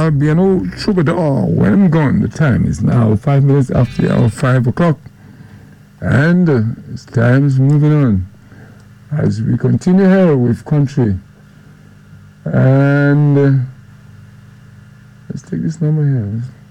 I'll be an old troubadour when I'm gone. The time is now 5 minutes after the hour 5 o'clock. And time is moving on as we continue here with country. And let's take this number here.